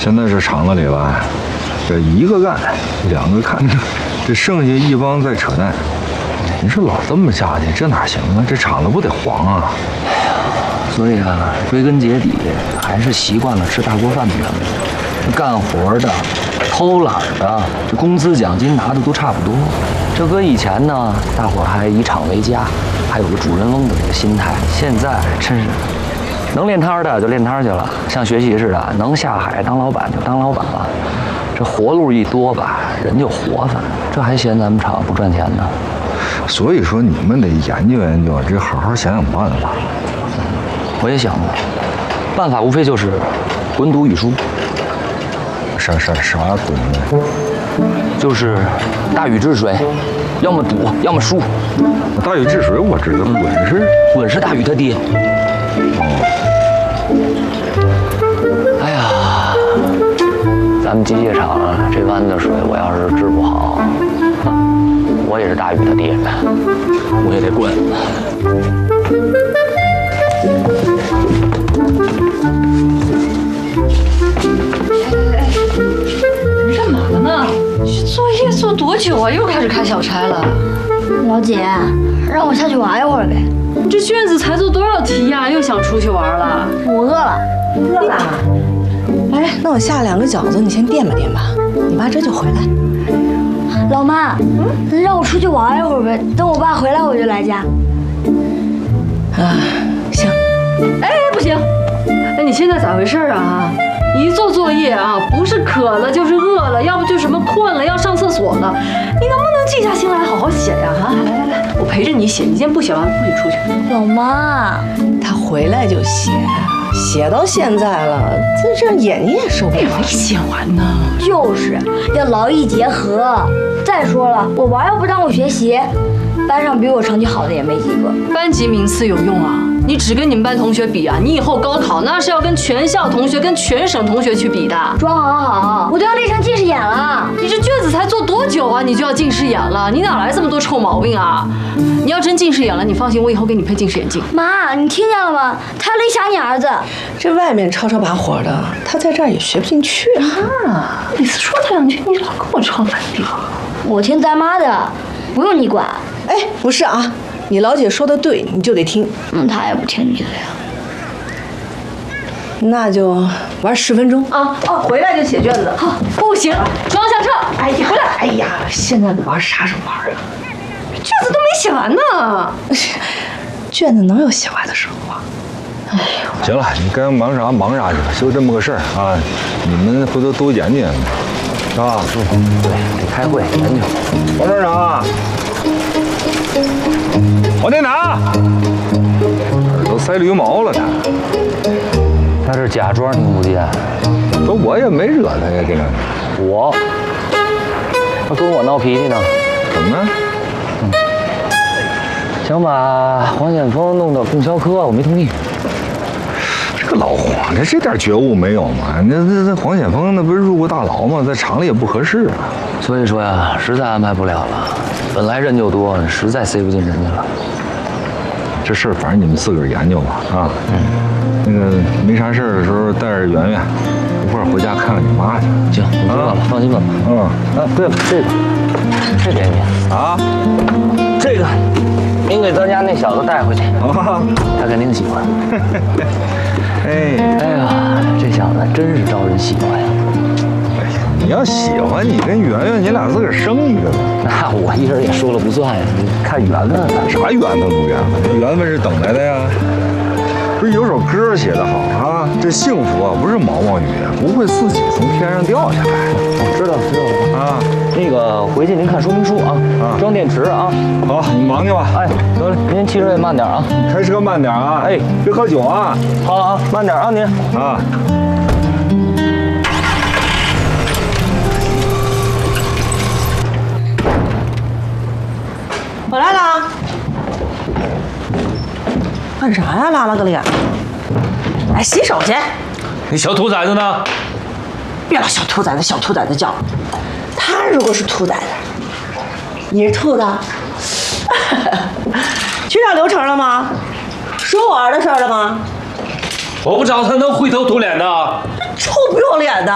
现在这厂子里吧，这一个干，两个看，这剩下一帮在扯淡。你说老这么下去，这哪行啊？这厂子不得黄啊！ 所以啊，归根结底还是习惯了吃大锅饭的人们，干活的、偷懒的，这工资奖金拿的都差不多。这搁以前呢，大伙儿还以厂为家，还有个主人翁的这个心态。现在真是能练摊的就练摊去了，像学习似的，能下海当老板就当老板了。这活路一多吧，人就活泛，这还嫌咱们厂不赚钱呢。 所以说你们得研究研究，这好好想想办法。 我也想过，办法无非就是滚赌语输。 啥赌呢？ 就是大禹治水，要么赌，要么输。 大禹治水我知道，滚是大禹他爹。 哦。 哎呀，咱们机械厂这湾的水，我要是治不好，我也是大禹他爹，我也得滚。 你干嘛呢？这作业做多久啊？又开始开小差了。 老姐，让我下去玩一会儿呗。 这卷子才做多少题呀？又想出去玩了？ 我饿了。 饿了。哎，那我下2个饺子，你先垫吧垫吧，你爸这就回来。 老妈，让我出去玩一会儿呗，等我爸回来我就来家。 啊，行。 哎，不行！哎，你现在咋回事啊？一做作业啊，不是渴了就是饿了，要不就什么困了要上厕所了。你能不能静下心来好好写呀？啊，来，我陪着你写。你今天不写完不许出去。 老妈， 他回来就写，写到现在了，这样眼睛也受不了。没写完呢。 就是要劳逸结合。再说了，我玩又不耽误学习，班上比我成绩好的也没几个。 班级名次有用啊？你只跟你们班同学比啊？你以后高考那是要跟全校同学、跟全省同学去比的。 装好，我都要练成近视眼了。 你这卷子才做多久啊？你就要近视眼了？你哪来这么多臭毛病啊？你要真近视眼了，你放心，我以后给你配近视眼镜。 妈，你听见了吗？他勒傻你儿子。 这外面吵吵把火的，他在这儿也学不进去啊。每次说他2句，你老跟我唱反调。 我听咱妈的，不用你管。 哎，不是啊。你老姐说的对，你就得听。 她也不听你的呀。 那就玩10分钟啊！哦，回来就写卷子。好，不行，装下车。 哎呀，回来！哎呀，现在玩啥时候玩啊？ 卷子都没写完呢。 卷子能有写完的时候啊？ 哎呦，行了，你该忙啥忙啥去吧，就这么个事儿啊。你们回头都研究研究，是吧？ 对，得开会研究。 王站长。王店长，耳朵塞驴毛了他是假装听不见。 说我也没惹他呀，这个。 他跟我闹脾气呢。 怎么呢？ 想把黄显峰弄到供销科，我没同意。 这个老黄，这点觉悟没有吗？那黄显峰那不是入过大牢吗？在厂里也不合适啊。 所以说呀，实在安排不了了。本来人就多，实在塞不进人家了。 这事儿反正你们自个儿研究吧啊。那个没啥事儿的时候带着圆圆一块儿回家看看你妈去。 行，我知道了，放心吧。对了，这给你啊，这个您给咱家那小子带回去啊，他肯定喜欢。哎呀，这小子真是招人喜欢呀。 你要喜欢，你跟圆圆，你俩自个儿生一个呗。 那我一人也说了不算呀，你看缘分。 啥缘分不缘分？缘分是等来的呀。不是有首歌写得好啊，这幸福啊不是毛毛雨，不会自己从天上掉下来。 我知道了啊。那个回去您看说明书啊，装电池啊。 好，你忙去吧。 哎，得了，您骑车也慢点啊， 开车慢点啊。哎，别喝酒啊。 好啊，慢点啊您啊。 我来了，干啥呀？拉了个脸。来洗手去。 那小兔崽子呢？ 别老小兔崽子、小兔崽子叫。他如果是兔崽子，你是兔子，去找刘成了吗？说我儿的事儿了吗？ 我不知道他能灰头土脸的。 臭不要脸的！